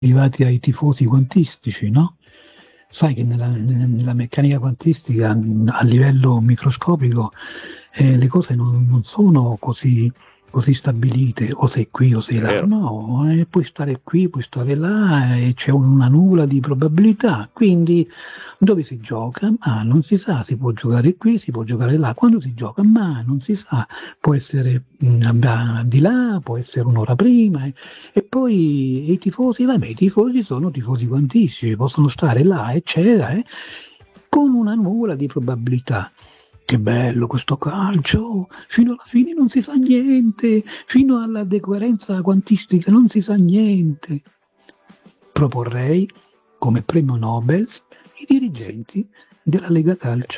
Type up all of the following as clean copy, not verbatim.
arrivati ai tifosi quantistici, no? Sai che nella meccanica quantistica a livello microscopico le cose non sono così stabilite, o sei qui o sei È là, vero. no, puoi stare qui, puoi stare là e c'è una nuvola di probabilità, quindi dove si gioca? Ma non si sa, si può giocare qui, si può giocare là, quando si gioca? Ma non si sa, può essere di là, può essere un'ora prima, e poi i tifosi, vabbè, i tifosi sono tifosi quantistici, possono stare là, eccetera, con una nuvola di probabilità. Che bello questo calcio, fino alla fine non si sa niente, fino alla decoerenza quantistica non si sa niente. Proporrei come premio Nobel i Sì. dirigenti della Lega Calcio.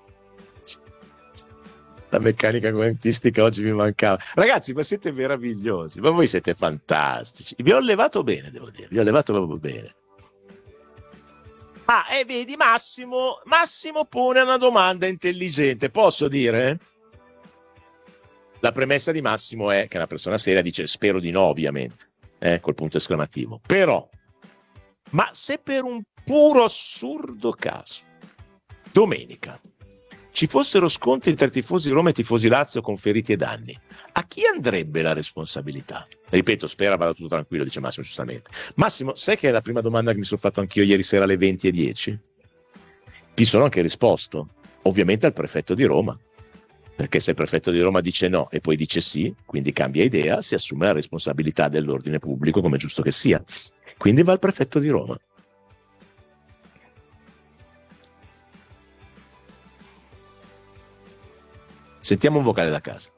La meccanica quantistica oggi mi mancava. Ragazzi, ma siete meravigliosi, ma voi siete fantastici. Vi ho levato bene, devo dire, vi ho levato proprio bene. Ah, e vedi, Massimo pone una domanda intelligente, posso dire? La premessa di Massimo è che è una persona seria, dice spero di no, ovviamente, col punto esclamativo. Però, ma se per un puro assurdo caso, domenica, ci fossero scontri tra tifosi Roma e tifosi Lazio con feriti e danni, a chi andrebbe la responsabilità? Ripeto, spera vada tutto tranquillo, dice Massimo giustamente. Massimo, sai che è la prima domanda che mi sono fatto anch'io ieri sera alle 20:10? Ti sono anche risposto, ovviamente al prefetto di Roma, perché se il prefetto di Roma dice no e poi dice sì, quindi cambia idea, si assume la responsabilità dell'ordine pubblico, come è giusto che sia. Quindi va al prefetto di Roma. Sentiamo un vocale da casa.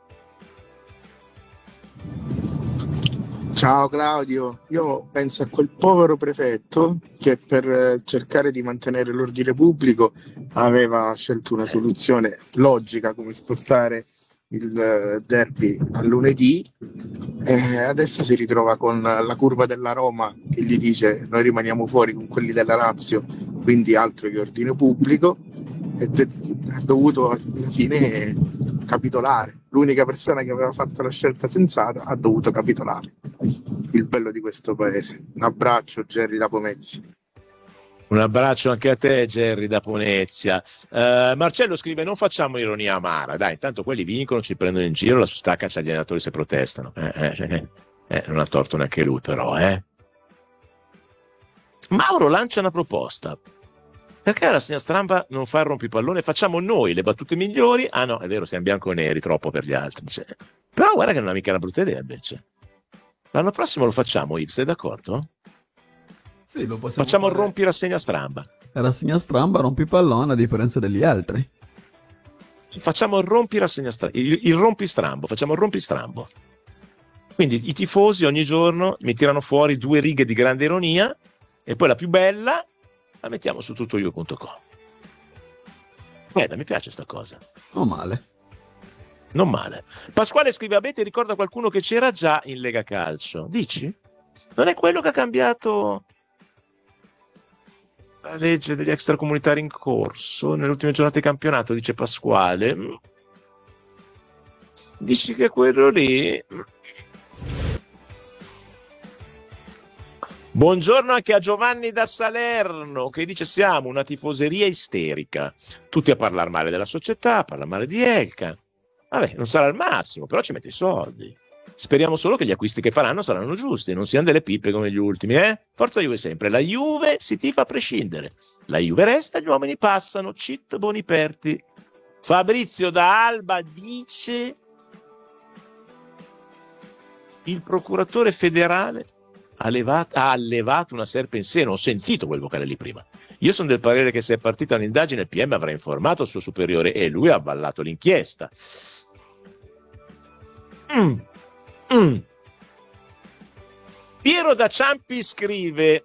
Ciao Claudio, io penso a quel povero prefetto che per cercare di mantenere l'ordine pubblico aveva scelto una soluzione logica come spostare il derby a lunedì e adesso si ritrova con la curva della Roma che gli dice noi rimaniamo fuori con quelli della Lazio, quindi altro che ordine pubblico e ha dovuto alla fine capitolare. L'unica persona che aveva fatto la scelta sensata ha dovuto capitolare. Il bello di questo paese. Un abbraccio, Gerry da Pomezia. Un abbraccio anche a te, Gerry da Ponezia. Marcello scrive: non facciamo ironia amara, dai, intanto quelli vincono, ci prendono in giro, la società caccia gli allenatori se protestano. Non ha torto neanche lui, però, Mauro lancia una proposta. Perché la segna stramba non fa il rompipallone? Facciamo noi le battute migliori. Ah no, è vero, siamo bianco-neri, troppo per gli altri. Però guarda che non è mica una brutta idea, invece. L'anno prossimo lo facciamo, Yves, sei d'accordo? Sì, lo possiamo Facciamo il fare. rompi rassegna stramba. Rassegna stramba, rompi pallone a differenza degli altri. Facciamo il rompi rassegna stramba, il rompi strambo, facciamo il rompi strambo. Quindi i tifosi ogni giorno mi tirano fuori 2 righe di grande ironia e poi la più bella la mettiamo su tuttoio.com. Mi piace sta cosa. Non male. Non male. Pasquale scrive: avete ricorda qualcuno che c'era già in Lega Calcio? Dici? Non è quello che ha cambiato la legge degli extracomunitari in corso nelle ultime giornate di campionato, dice Pasquale. Dici che quello lì? Buongiorno anche a Giovanni da Salerno che dice: siamo una tifoseria isterica, tutti a parlare male della società, a parlare male di Elka. Vabbè, non sarà il massimo, però ci mette i soldi. Speriamo solo che gli acquisti che faranno saranno giusti, non siano delle pippe come gli ultimi, Forza Juve sempre, la Juve si tifa a prescindere. La Juve resta, gli uomini passano, Cit Boniperti. Fabrizio da Alba dice: il procuratore federale ha allevato una serpe in seno. Ho sentito quel vocale lì prima. Io sono del parere che se è partita un'indagine il PM avrà informato il suo superiore e lui ha avallato l'inchiesta. Piero da Ciampi scrive: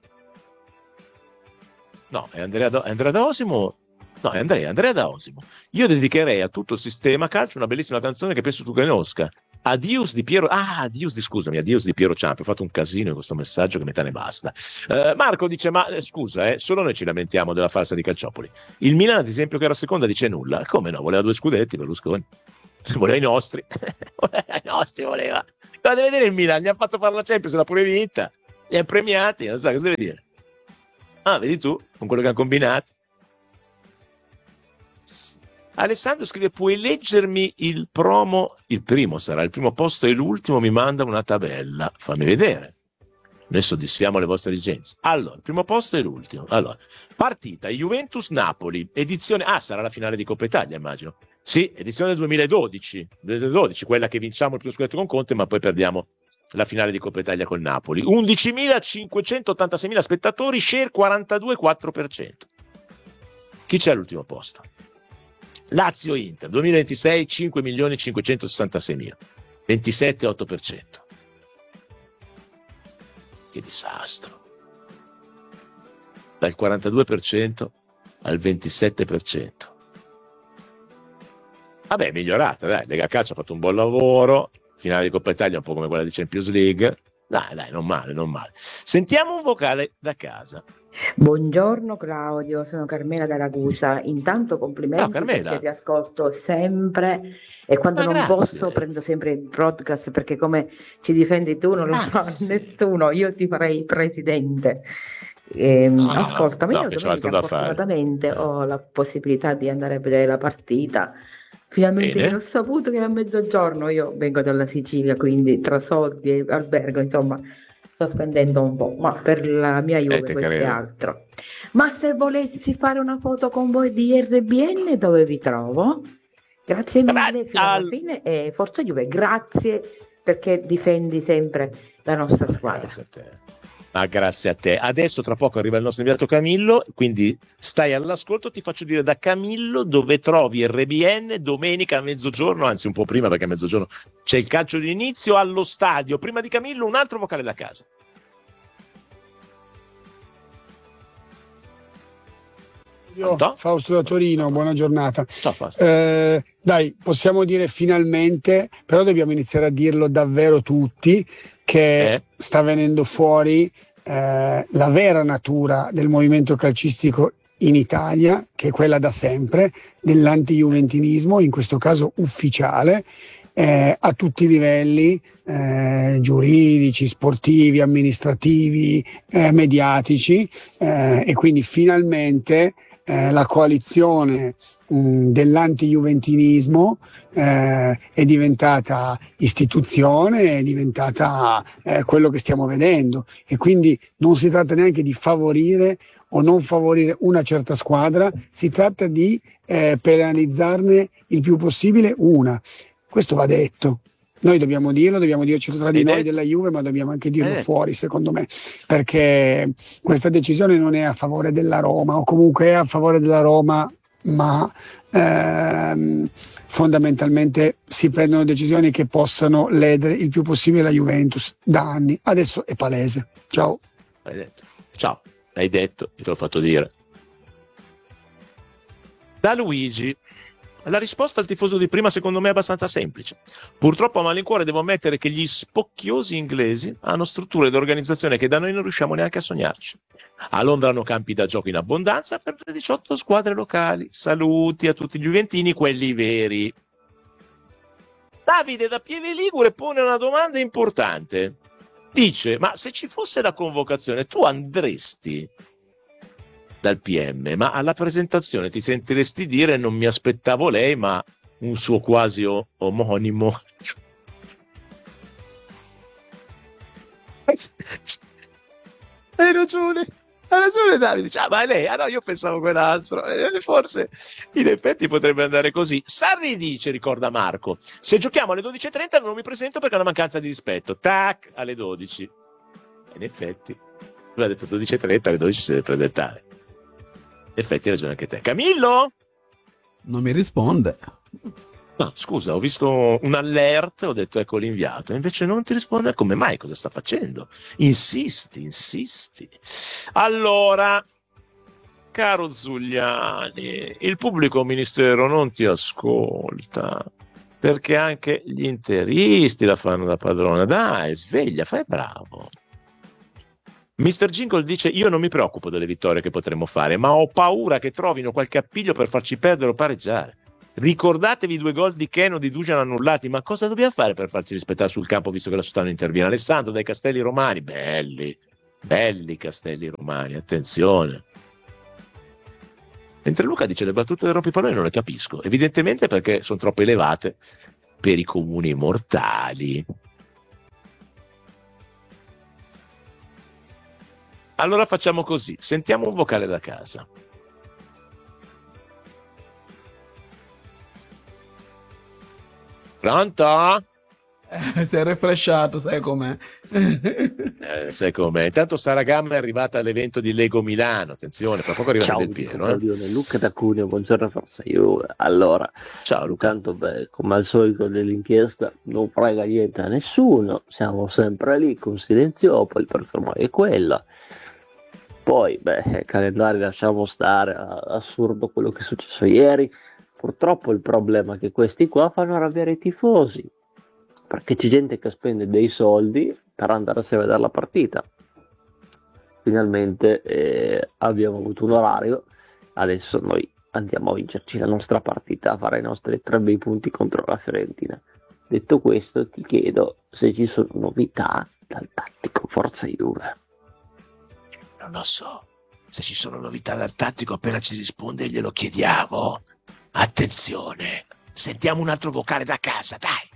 no, è Andrea da Osimo. No, è Andrea da Osimo. Io dedicherei a tutto il sistema calcio una bellissima canzone che penso tu conosca. Adios di Piero. Adios di Piero Ciampi. Ho fatto un casino in questo messaggio che metà ne basta. Marco dice: ma scusa, solo noi ci lamentiamo della farsa di Calciopoli. Il Milan, ad esempio, che era seconda, dice nulla. Come no? Voleva 2 scudetti Berlusconi. Voleva i nostri. I nostri voleva. Ma deve vedere il Milan, gli ha fatto fare la Champions, l'ha pure vinta. li hanno premiati, non so cosa deve dire. Ah, vedi tu, con quello che hanno combinato. Alessandro scrive: puoi leggermi il promo? Il primo sarà il primo posto e l'ultimo mi manda una tabella. Fammi vedere. Noi soddisfiamo le vostre esigenze. Allora, il primo posto e l'ultimo. Allora, partita Juventus-Napoli, edizione... sarà la finale di Coppa Italia, immagino. Sì, edizione del 2012, quella che vinciamo il primo scudetto con Conte, ma poi perdiamo la finale di Coppa Italia col Napoli. 11.586.000 spettatori, share 42,4%. Chi c'è all'ultimo posto? Lazio-Inter, 2026, 5.566.000, 27,8%. Che disastro. Dal 42% al 27%. Vabbè, è migliorata, dai. Lega Calcio ha fatto un buon lavoro. Finale di Coppa Italia un po' come quella di Champions League. Dai, non male. Sentiamo un vocale da casa. Buongiorno Claudio, sono Carmela da Ragusa. Intanto complimenti, Ciao, Carmela. perché ti ascolto sempre e quando non grazie. posso prendo sempre il broadcast, perché come ci difendi tu non lo fa nessuno, io ti farei presidente. Ascoltami, io che c'ho altro da fare. fortunatamente ho la possibilità di andare a vedere la partita. Finalmente Bene. che ho saputo che era mezzogiorno, io vengo dalla Sicilia, quindi tra soldi e albergo, insomma, sto spendendo un po', ma per la mia Juve te questo è credo. altro. Ma se volessi fare una foto con voi di RBN, dove vi trovo? Grazie mille fino alla fine e Forza Juve, grazie perché difendi sempre la nostra squadra. Grazie a te. Grazie a te. Adesso tra poco arriva il nostro inviato Camillo, quindi stai all'ascolto. Ti faccio dire da Camillo dove trovi RBN domenica a mezzogiorno, anzi un po' prima, perché a mezzogiorno c'è il calcio di inizio allo stadio. Prima di Camillo un altro vocale da casa. Fausto da Torino, buona giornata. Ciao Fausto. Dai, possiamo dire finalmente, però dobbiamo iniziare a dirlo davvero tutti, che sta venendo fuori la vera natura del movimento calcistico in Italia, che è quella da sempre dell'anti-juventinismo, in questo caso ufficiale, a tutti i livelli, giuridici, sportivi, amministrativi, mediatici, e quindi finalmente la coalizione dell'anti-juventinismo è diventata istituzione, è diventata quello che stiamo vedendo, e quindi non si tratta neanche di favorire o non favorire una certa squadra, si tratta di penalizzarne il più possibile una. Questo va detto. Noi dobbiamo dirci tra di noi della Juve, ma dobbiamo anche dirlo fuori, secondo me, perché questa decisione non è a favore della Roma, o comunque è a favore della Roma, ma fondamentalmente si prendono decisioni che possano ledere il più possibile la Juventus da anni. Adesso è palese. Ciao. Ciao, l'hai detto, io te l'ho fatto dire. Da Luigi. La risposta al tifoso di prima secondo me è abbastanza semplice. Purtroppo a malincuore devo ammettere che gli spocchiosi inglesi hanno strutture di organizzazione che da noi non riusciamo neanche a sognarci. A Londra hanno campi da gioco in abbondanza per le 18 squadre locali. Saluti a tutti gli juventini, quelli veri. Davide da Pieve Ligure pone una domanda importante. Dice: ma se ci fosse la convocazione tu andresti dal PM, ma alla presentazione ti sentiresti dire non mi aspettavo lei ma un suo quasi omonimo? Hai ragione Davide, ma è lei? No, io pensavo quell'altro, forse in effetti potrebbe andare così. Sarri dice, ricorda Marco, se giochiamo alle 12:30 non mi presento perché è una mancanza di rispetto, tac, alle 12. In effetti lui ha detto 12:30, alle 12 si deve presentare. In effetti hai ragione anche te. Camillo? Non mi risponde. No, scusa, ho visto un alert, ho detto ecco l'inviato, invece non ti risponde. Come mai? Cosa sta facendo? Insisti. Allora, caro Zuliani, il pubblico ministero non ti ascolta, perché anche gli interisti la fanno da padrona. Dai, sveglia, fai bravo. Mr. Jingle dice: io non mi preoccupo delle vittorie che potremmo fare, ma ho paura che trovino qualche appiglio per farci perdere o pareggiare. Ricordatevi i 2 gol di Keno di Dujan annullati, ma cosa dobbiamo fare per farci rispettare sul campo visto che la società non interviene? Alessandro dai Castelli Romani, belli, Belli Castelli Romani, attenzione. Mentre Luca dice le battute del rompipallone non le capisco, evidentemente perché sono troppo elevate per i comuni mortali. Allora facciamo così, sentiamo un vocale da casa. Pronto? Si è refreshato, sai com'è. Sai com'è? Intanto Sara Gamma è arrivata all'evento di Lego Milano, attenzione, fra poco arriva Ciao, Del dico Piero. Claudione, Luca da Cuneo, buongiorno Forza Juve. Allora, Ciao Luca. intanto come al solito dell'inchiesta non frega niente a nessuno, siamo sempre lì con Silenziopoli perché ormai è quella. Poi, calendario lasciamo stare, assurdo quello che è successo ieri. Purtroppo il problema è che questi qua fanno arrabbiare i tifosi, perché c'è gente che spende dei soldi per andarsi a vedere la partita. Finalmente abbiamo avuto un orario, adesso noi andiamo a vincerci la nostra partita, a fare i nostri 3 bei punti contro la Fiorentina. Detto questo, ti chiedo se ci sono novità dal tattico Forza Juve. Non lo so, se ci sono novità dal tattico appena ci risponde glielo chiediamo. Attenzione, sentiamo un altro vocale da casa, dai.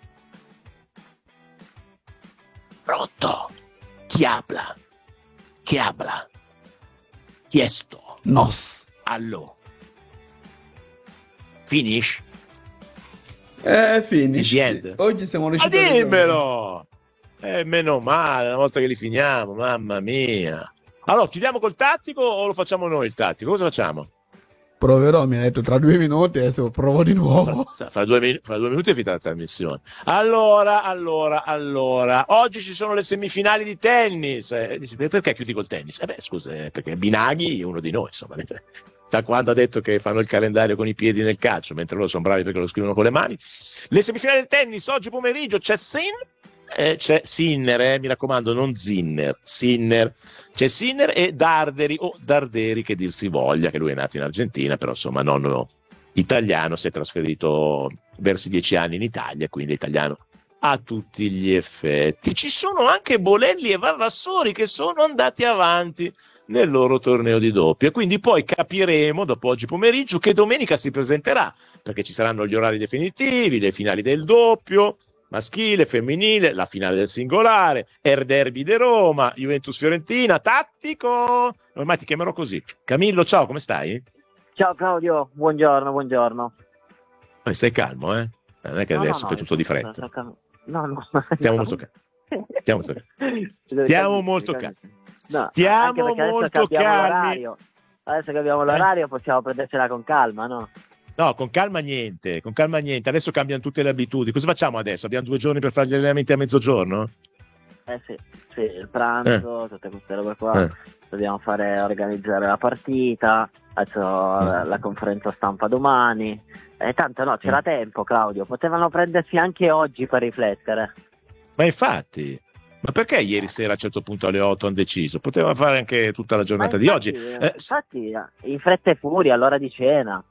Pronto? Chi habla? Chi habla? Chi è sto? Nos. Allo. Finish? Finish. The end. Oggi siamo Ma riusciti a dimmelo! Meno male, una volta che li finiamo, mamma mia. Allora, chiudiamo col tattico o lo facciamo noi il tattico? Cosa facciamo? Proverò, mi ha detto tra 2 minuti, adesso provo di nuovo. Fra 2 minuti è finita la trasmissione. Allora, oggi ci sono le semifinali di tennis. Dici, perché chiudi col tennis? Scusa, perché Binaghi è uno di noi, insomma. Da quando ha detto che fanno il calendario con i piedi nel calcio, mentre loro sono bravi perché lo scrivono con le mani. Le semifinali del tennis, oggi pomeriggio c'è Sinner, mi raccomando, non Zinner, Sinner. C'è Sinner e Darderi o Darderi, che dir si voglia, che lui è nato in Argentina, però insomma nonno italiano, si è trasferito verso i 10 anni in Italia, quindi è italiano a tutti gli effetti. Ci sono anche Bolelli e Vavassori che sono andati avanti nel loro torneo di doppio, e quindi poi capiremo dopo oggi pomeriggio che domenica si presenterà, perché ci saranno gli orari definitivi, le finali del doppio maschile, femminile, la finale del singolare, Derby di Roma, Juventus Fiorentina, tattico, ormai ti chiamerò così. Camillo, ciao, come stai? Ciao Claudio, buongiorno. Stai calmo, eh? Non è che adesso fai tutto di fretta. No. Stiamo molto calmi. Stiamo molto calmi. Adesso che abbiamo l'orario possiamo prendercela con calma, no? No, con calma niente. Adesso cambiano tutte le abitudini. Cosa facciamo adesso? Abbiamo 2 giorni per fare gli allenamenti a mezzogiorno? Sì, il pranzo, tutte queste robe qua. Dobbiamo organizzare la partita, adesso la conferenza stampa domani. Tanto no, c'era tempo, Claudio. Potevano prendersi anche oggi per riflettere. Ma infatti, ma perché ieri sera a un certo punto alle 8 hanno deciso? Poteva fare anche tutta la giornata di oggi. Infatti, in fretta e furia, all'ora di cena.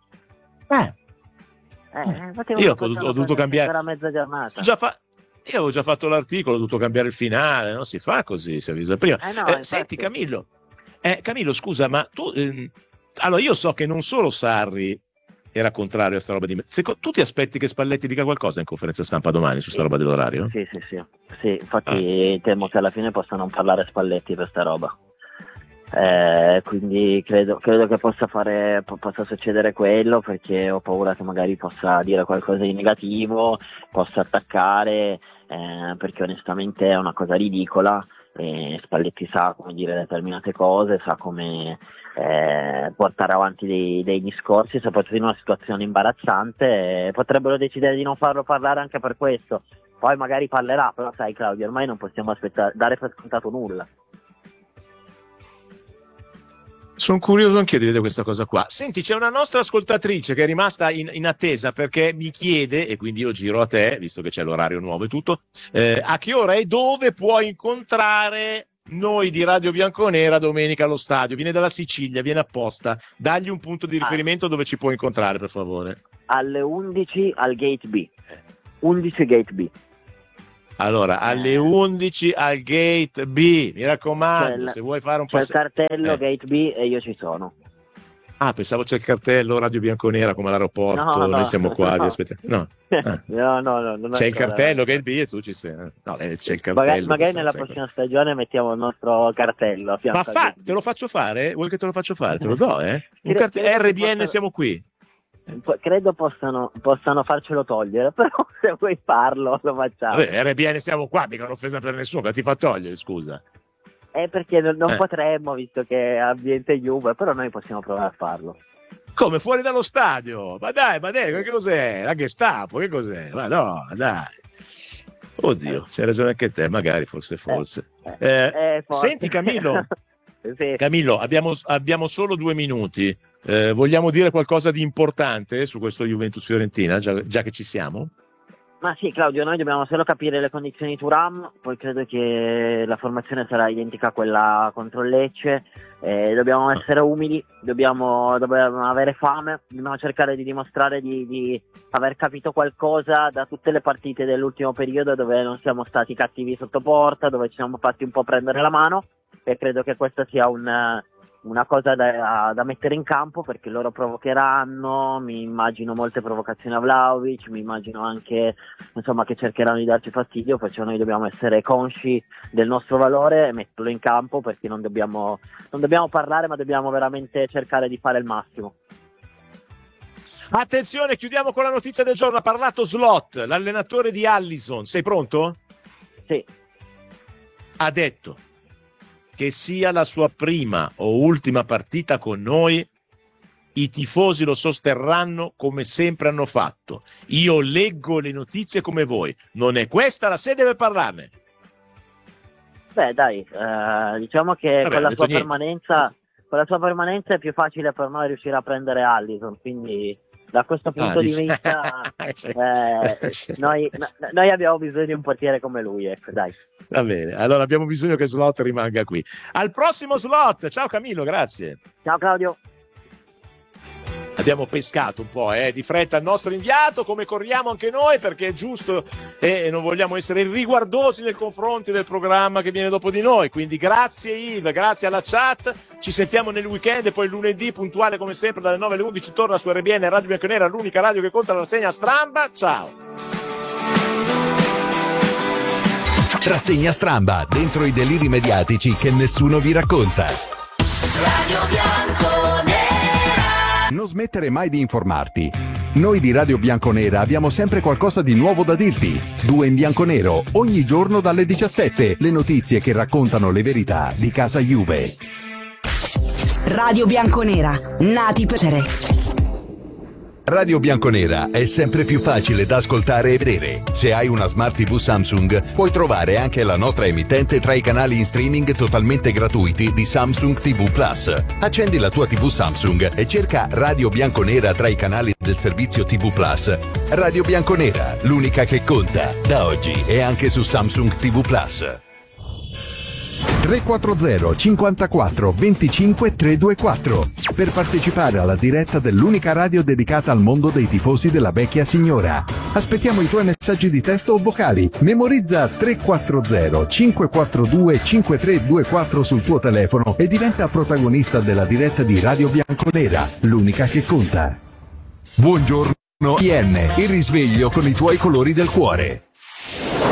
Io ho dovuto cambiare la mezza giornata. Io avevo già fatto l'articolo, ho dovuto cambiare il finale, non si fa così, si avvisa prima. Senti Camillo, scusa, ma tu allora io so che non solo Sarri era contrario a sta roba di tu ti aspetti che Spalletti dica qualcosa in conferenza stampa domani su sta roba dell'orario? Sì, infatti temo che alla fine possa non parlare Spalletti per sta roba. Quindi credo che possa succedere quello, perché ho paura che magari possa dire qualcosa di negativo, possa attaccare, perché onestamente è una cosa ridicola. Spalletti sa come dire determinate cose, sa come portare avanti dei discorsi, soprattutto in una situazione imbarazzante. Potrebbero decidere di non farlo parlare anche per questo, poi magari parlerà, però sai Claudio, ormai non possiamo dare per scontato nulla. Sono curioso anch'io di vedere questa cosa qua. Senti, c'è una nostra ascoltatrice che è rimasta in attesa, perché mi chiede, e quindi io giro a te, visto che c'è l'orario nuovo e tutto, a che ora e dove può incontrare noi di Radio Bianconera domenica allo stadio. Viene dalla Sicilia, viene apposta. Dagli un punto di riferimento dove ci può incontrare, per favore. Alle 11 al Gate B. 11 Gate B. Allora, alle 11 al Gate B, mi raccomando, se vuoi fare un passaggio. C'è il cartello Gate B e io ci sono. Ah, pensavo c'è il cartello Radio Bianconera come all'aeroporto, no, noi siamo qua, vi aspettiamo. No. No, c'è il cartello Gate B e tu ci sei. No, c'è il cartello. Magari nella prossima stagione mettiamo il nostro cartello a fianco. Ma te lo faccio fare? Vuoi che te lo faccio fare? Te lo do, Un RBN siamo qui. Credo possano farcelo togliere, però se vuoi farlo lo facciamo. Vabbè, RBN siamo qua, mica un'offesa per nessuno, che ti fa togliere, scusa. Perché non potremmo, visto che è ambiente Juve, però noi possiamo provare a farlo. Come, fuori dallo stadio? Ma dai, che cos'è? La Gestapo, che cos'è? Ma no, dai. Oddio, c'hai ragione anche te, magari, forse. Senti Camillo, sì. Camillo, abbiamo solo 2 minuti. Vogliamo dire qualcosa di importante su questo Juventus-Fiorentina, già che ci siamo? Ma sì, Claudio, noi dobbiamo solo capire le condizioni di Thuram, poi credo che la formazione sarà identica a quella contro il Lecce, dobbiamo essere umili, dobbiamo avere fame, dobbiamo cercare di dimostrare di aver capito qualcosa da tutte le partite dell'ultimo periodo dove non siamo stati cattivi sotto porta, dove ci siamo fatti un po' prendere la mano, e credo che questa sia una cosa da mettere in campo, perché loro provocheranno, mi immagino molte provocazioni a Vlahovic, mi immagino anche che cercheranno di darci fastidio, perciò noi dobbiamo essere consci del nostro valore e metterlo in campo, perché non dobbiamo parlare, ma dobbiamo veramente cercare di fare il massimo. Attenzione, chiudiamo con la notizia del giorno. Ha parlato Slot, l'allenatore di Allison. Sei pronto? Sì. Ha detto che sia la sua prima o ultima partita con noi, i tifosi lo sosterranno come sempre hanno fatto. Io leggo le notizie come voi. Non è questa la sede per parlarne. Beh, dai, diciamo che con la sua permanenza è più facile per noi riuscire a prendere Allison, quindi da questo punto di vista noi abbiamo bisogno di un portiere come lui, ecco, dai. Va bene, allora abbiamo bisogno che Slot rimanga qui. Al prossimo Slot, ciao Camillo, grazie. Ciao Claudio. Abbiamo pescato un po' di fretta il nostro inviato, come corriamo anche noi, perché è giusto e non vogliamo essere riguardosi nei confronti del programma che viene dopo di noi. Quindi grazie Yves, grazie alla chat, ci sentiamo nel weekend e poi lunedì puntuale come sempre dalle 9 alle 11 torna su RBN Radio Bianconera, l'unica radio che conta la rassegna Stramba. Ciao. Rassegna Stramba, dentro i deliri mediatici che nessuno vi racconta. Radio Bianconera. Non smettere mai di informarti. Noi di Radio Bianconera abbiamo sempre qualcosa di nuovo da dirti. 2 in bianconero, ogni giorno dalle 17. Le notizie che raccontano le verità di casa Juve. Radio Bianconera, nati per essere. Radio Bianconera è sempre più facile da ascoltare e vedere. Se hai una Smart TV Samsung, puoi trovare anche la nostra emittente tra i canali in streaming totalmente gratuiti di Samsung TV Plus. Accendi la tua TV Samsung e cerca Radio Bianconera tra i canali del servizio TV Plus. Radio Bianconera, l'unica che conta, da oggi e anche su Samsung TV Plus. 340 54 25 324 per partecipare alla diretta dell'unica radio dedicata al mondo dei tifosi della vecchia signora. Aspettiamo i tuoi messaggi di testo o vocali. Memorizza 340 542 5324 sul tuo telefono e diventa protagonista della diretta di Radio Bianconera, l'unica che conta. Buongiorno IN, il risveglio con i tuoi colori del cuore.